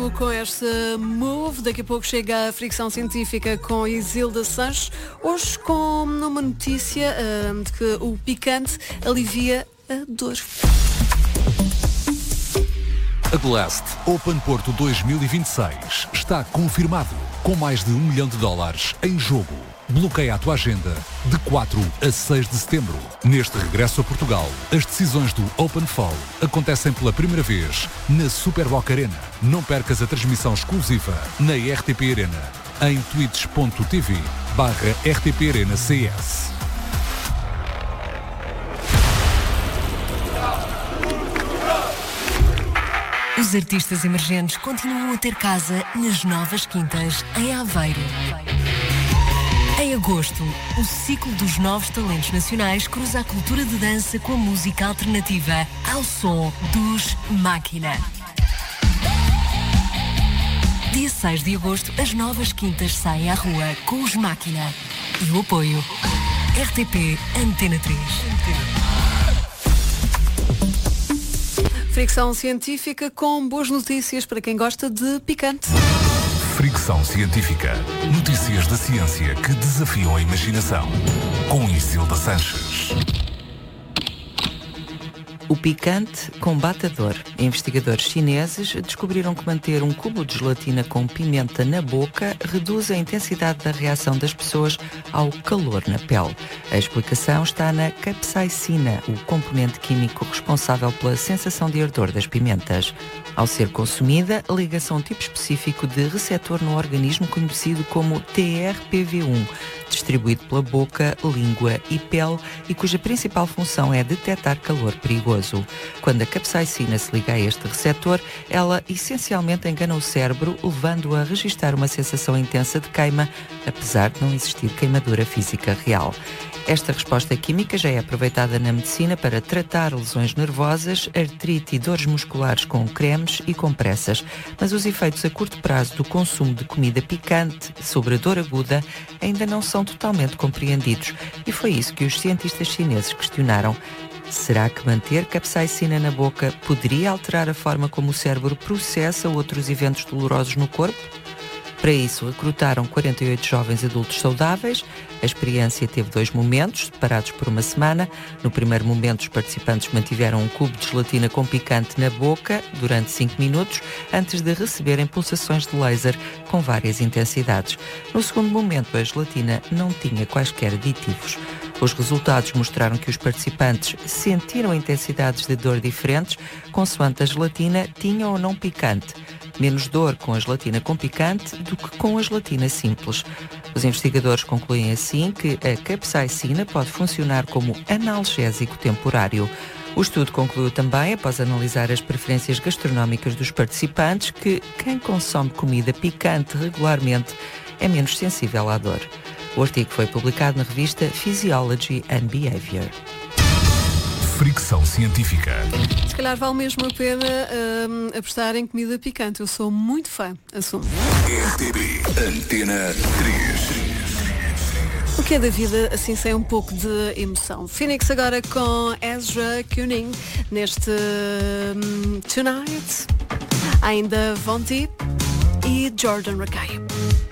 Ritmo com esta Move. Daqui a pouco chega a Fricção Científica com Isilda Sanches. Hoje com uma notícia de que o picante alivia a dor. A Blast Open Porto 2026 está confirmado, com mais de $1 milhão em jogo. Bloqueia a tua agenda de 4 a 6 de setembro. Neste regresso a Portugal, as decisões do Open Fall acontecem pela primeira vez na Superboc Arena. Não percas a transmissão exclusiva na RTP Arena, em twitch.tv/RTP Arena CS. Os artistas emergentes continuam a ter casa nas Novas Quintas, em Aveiro. Em agosto, o ciclo dos novos talentos nacionais cruza a cultura de dança com a música alternativa ao som dos Máquina. Dia 6 de agosto, as Novas Quintas saem à rua com os Máquina. E o apoio RTP Antena 3. Fricção Científica com boas notícias para quem gosta de picante. Fricção Científica. Notícias da ciência que desafiam a imaginação. Com Isilda Sanches. O picante combate a dor. Investigadores chineses descobriram que manter um cubo de gelatina com pimenta na boca reduz a intensidade da reação das pessoas ao calor na pele. A explicação está na capsaicina, o componente químico responsável pela sensação de ardor das pimentas. Ao ser consumida, liga-se a um tipo específico de receptor no organismo conhecido como TRPV1, distribuído pela boca, língua e pele e cuja principal função é detectar calor perigoso. Quando a capsaicina se liga a este receptor, ela essencialmente engana o cérebro, levando-o a registrar uma sensação intensa de queima, apesar de não existir queimadura física real. Esta resposta química já é aproveitada na medicina para tratar lesões nervosas, artrite e dores musculares com cremes e compressas, mas os efeitos a curto prazo do consumo de comida picante sobre a dor aguda ainda não são totalmente compreendidos, e foi isso que os cientistas chineses questionaram. Será que manter capsaicina na boca poderia alterar a forma como o cérebro processa outros eventos dolorosos no corpo? Para isso, recrutaram 48 jovens adultos saudáveis. A experiência teve 2 momentos, separados por uma semana. No primeiro momento, os participantes mantiveram um cubo de gelatina com picante na boca durante 5 minutos, antes de receberem pulsações de laser com várias intensidades. No segundo momento, a gelatina não tinha quaisquer aditivos. Os resultados mostraram que os participantes sentiram intensidades de dor diferentes, consoante a gelatina tinha ou não picante. Menos dor com a gelatina com picante do que com a gelatina simples. Os investigadores concluem assim que a capsaicina pode funcionar como analgésico temporário. O estudo concluiu também, após analisar as preferências gastronómicas dos participantes, que quem consome comida picante regularmente é menos sensível à dor. O artigo foi publicado na revista Physiology and Behavior. Fricção Científica. Se calhar vale mesmo a pena apostar em comida picante. Eu sou muito fã, assumo. RTP Antena 3. O que é da vida assim sem um pouco de emoção? Phoenix agora com Ezra Koenig neste Tonight. Ainda Von T e Jordan Rakei.